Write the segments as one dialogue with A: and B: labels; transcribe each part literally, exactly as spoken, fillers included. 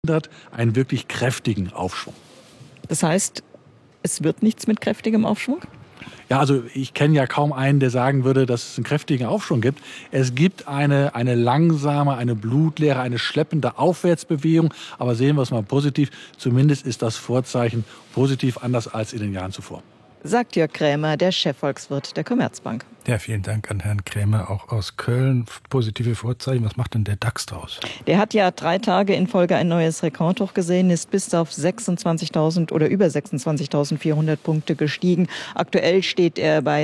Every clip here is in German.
A: einen wirklich kräftigen Aufschwung.
B: Das heißt, es wird nichts mit kräftigem Aufschwung?
A: Ja, also ich kenne ja kaum einen, der sagen würde, dass es einen kräftigen Aufschwung gibt. Es gibt eine, eine langsame, eine blutleere, eine schleppende Aufwärtsbewegung. Aber sehen wir es mal positiv. Zumindest ist das Vorzeichen positiv, anders als in den Jahren zuvor.
B: Sagt Jörg Krämer, der Chefvolkswirt der Commerzbank.
C: Ja, vielen Dank an Herrn Krämer, auch aus Köln. Positive Vorzeichen. Was macht denn der DAX draus?
B: Der hat ja drei Tage in Folge ein neues Rekordhoch gesehen, ist bis auf sechsundzwanzigtausend oder über sechsundzwanzigtausendvierhundert Punkte gestiegen. Aktuell steht er bei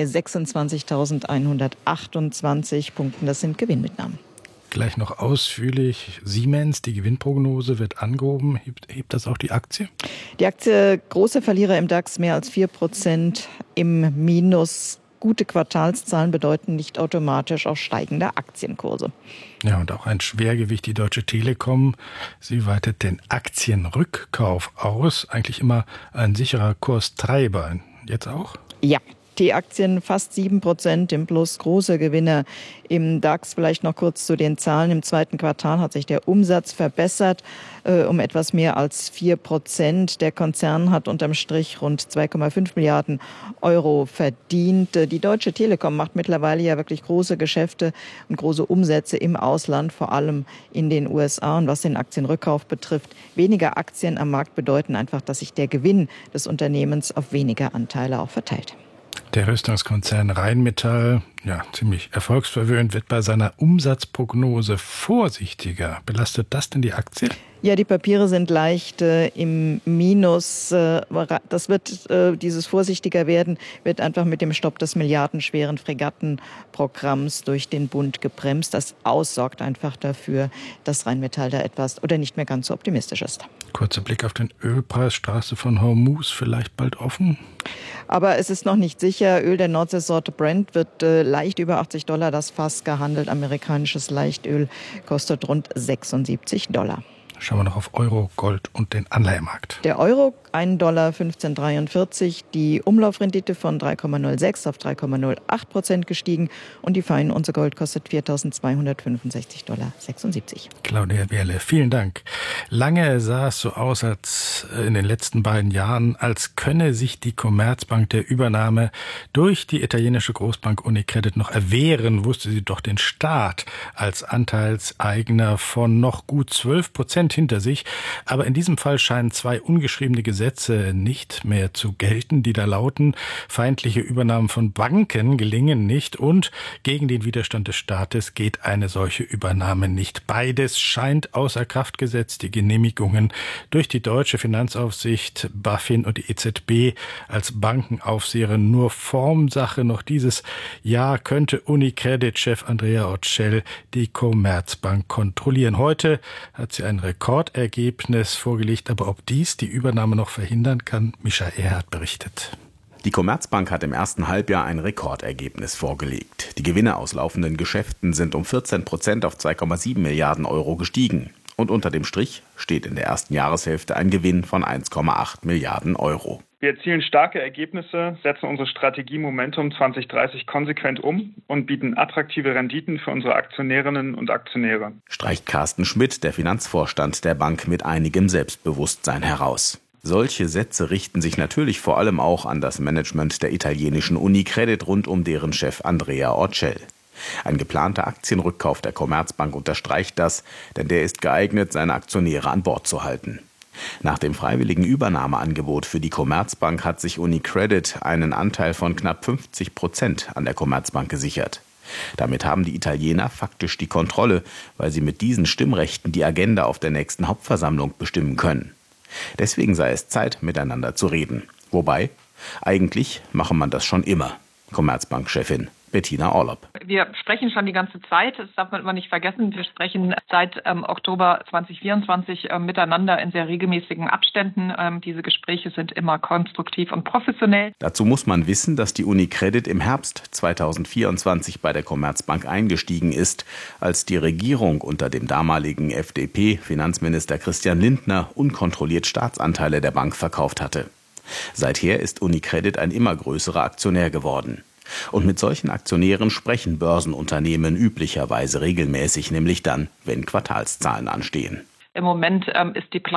B: sechsundzwanzigtausendeinhundertachtundzwanzig Punkten. Das sind Gewinnmitnahmen.
C: Gleich noch ausführlich. Siemens, die Gewinnprognose wird angehoben. Hebt, hebt das auch die Aktie?
B: Die Aktie, große Verlierer im DAX, mehr als vier Prozent im Minus. Gute Quartalszahlen bedeuten nicht automatisch auch steigende Aktienkurse.
C: Ja, und auch ein Schwergewicht, die Deutsche Telekom. Sie weitet den Aktienrückkauf aus. Eigentlich immer ein sicherer Kurstreiber. Jetzt auch?
B: Ja. Die Aktien fast sieben Prozent im Plus, große Gewinner im DAX. Vielleicht noch kurz zu den Zahlen. Im zweiten Quartal hat sich der Umsatz verbessert äh, um etwas mehr als vier Prozent. Der Konzern hat unterm Strich rund zwei Komma fünf Milliarden Euro verdient. Die Deutsche Telekom macht mittlerweile ja wirklich große Geschäfte und große Umsätze im Ausland, vor allem in den U S A. Und was den Aktienrückkauf betrifft, weniger Aktien am Markt bedeuten einfach, dass sich der Gewinn des Unternehmens auf weniger Anteile auch verteilt.
C: Der Rüstungskonzern Rheinmetall, ja, ziemlich erfolgsverwöhnt, wird bei seiner Umsatzprognose vorsichtiger. Belastet das denn die Aktie?
B: Ja, die Papiere sind leicht äh, im Minus. Äh, das wird, äh, dieses vorsichtiger werden, wird einfach mit dem Stopp des milliardenschweren Fregattenprogramms durch den Bund gebremst. Das aussorgt einfach dafür, dass Rheinmetall da etwas oder nicht mehr ganz so optimistisch ist.
C: Kurzer Blick auf den Ölpreis. Straße von Hormuz vielleicht bald offen?
B: Aber es ist noch nicht sicher. Öl der Nordseesorte Brent wird äh, leicht über achtzig Dollar das Fass gehandelt. Amerikanisches Leichtöl kostet rund sechsundsiebzig Dollar.
C: Schauen wir noch auf Euro, Gold und den Anleihemarkt.
B: Der Euro ein Dollar fünfzehn Komma dreiundvierzig, die Umlaufrendite von drei Komma null sechs auf drei Komma null acht Prozent gestiegen und die Feinunze Gold kostet viertausendzweihundertfünfundsechzig Dollar sechsundsiebzig.
C: Claudia Wehrle, vielen Dank. Lange sah es so aus, als in den letzten beiden Jahren, als könne sich die Commerzbank der Übernahme durch die italienische Großbank Unicredit noch erwehren, wusste sie doch den Staat als Anteilseigner von noch gut zwölf Prozent hinter sich. Aber in diesem Fall scheinen zwei ungeschriebene Gesetze nicht mehr zu gelten, die da lauten, feindliche Übernahmen von Banken gelingen nicht und gegen den Widerstand des Staates geht eine solche Übernahme nicht. Beides scheint außer Kraft gesetzt. Die Genehmigungen durch die deutsche Finanzaufsicht, BaFin und die E Z B als Bankenaufseherin nur Formsache. Noch dieses Jahr könnte Unicredit-Chef Andrea Orcel die Commerzbank kontrollieren. Heute hat sie ein Rekordergebnis vorgelegt, aber ob dies die Übernahme noch verhindern kann, Mischa Erhardt berichtet.
D: Die Commerzbank hat im ersten Halbjahr ein Rekordergebnis vorgelegt. Die Gewinne aus laufenden Geschäften sind um vierzehn Prozent auf zwei Komma sieben Milliarden Euro gestiegen. Und unter dem Strich steht in der ersten Jahreshälfte ein Gewinn von eins Komma acht Milliarden Euro.
E: Wir erzielen starke Ergebnisse, setzen unsere Strategie Momentum zwanzig dreißig konsequent um und bieten attraktive Renditen für unsere Aktionärinnen und Aktionäre.
D: Streicht Carsten Schmidt, der Finanzvorstand der Bank, mit einigem Selbstbewusstsein heraus. Solche Sätze richten sich natürlich vor allem auch an das Management der italienischen Unicredit rund um deren Chef Andrea Orcel. Ein geplanter Aktienrückkauf der Commerzbank unterstreicht das, denn der ist geeignet, seine Aktionäre an Bord zu halten. Nach dem freiwilligen Übernahmeangebot für die Commerzbank hat sich Unicredit einen Anteil von knapp fünfzig Prozent an der Commerzbank gesichert. Damit haben die Italiener faktisch die Kontrolle, weil sie mit diesen Stimmrechten die Agenda auf der nächsten Hauptversammlung bestimmen können. Deswegen sei es Zeit, miteinander zu reden. Wobei, eigentlich mache man das schon immer. Commerzbank-Chefin Bettina Orlopp.
F: Wir sprechen schon die ganze Zeit, das darf man immer nicht vergessen. Wir sprechen seit ähm, Oktober zweitausendvierundzwanzig ähm, miteinander in sehr regelmäßigen Abständen. Ähm, diese Gespräche sind immer konstruktiv und professionell.
D: Dazu muss man wissen, dass die Unicredit im Herbst zweitausendvierundzwanzig bei der Commerzbank eingestiegen ist, als die Regierung unter dem damaligen F D P-Finanzminister Christian Lindner unkontrolliert Staatsanteile der Bank verkauft hatte. Seither ist Unicredit ein immer größerer Aktionär geworden. Und mit solchen Aktionären sprechen Börsenunternehmen üblicherweise regelmäßig, nämlich dann, wenn Quartalszahlen anstehen.
F: Im Moment ähm, ist die